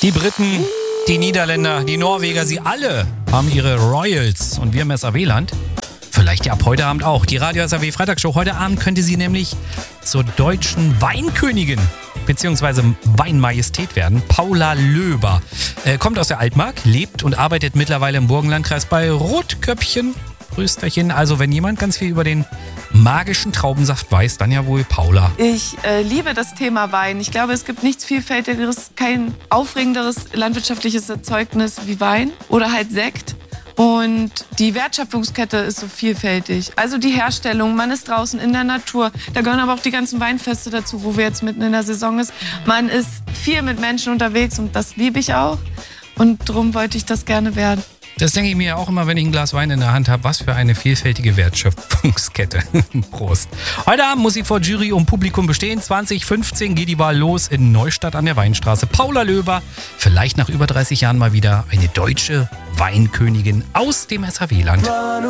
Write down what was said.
Die Briten, die Niederländer, die Norweger, sie alle haben ihre Royals und wir im SAW-Land. Vielleicht ja ab heute Abend auch. Die Radio SAW Freitagsshow. Heute Abend könnte sie nämlich zur deutschen Weinkönigin bzw. Weinmajestät werden. Paula Löber. Kommt aus der Altmark, lebt und arbeitet mittlerweile im Burgenlandkreis bei Rotköpfchen. Prösterchen. Also wenn jemand ganz viel über den magischen Traubensaft weiß, dann ja wohl Paula. Ich liebe das Thema Wein. Ich glaube, es gibt nichts Vielfältigeres, kein aufregenderes landwirtschaftliches Erzeugnis wie Wein oder halt Sekt. Und die Wertschöpfungskette ist so vielfältig. Also die Herstellung, man ist draußen in der Natur. Da gehören aber auch die ganzen Weinfeste dazu, wo wir jetzt mitten in der Saison ist. Man ist viel mit Menschen unterwegs und das liebe ich auch. Und darum wollte ich das gerne werden. Das denke ich mir auch immer, wenn ich ein Glas Wein in der Hand habe. Was für eine vielfältige Wertschöpfungskette. Prost. Heute Abend muss sie vor Jury und Publikum bestehen. 2015 geht die Wahl los in Neustadt an der Weinstraße. Paula Löber, vielleicht nach über 30 Jahren mal wieder eine deutsche Weinkönigin aus dem SAW-Land.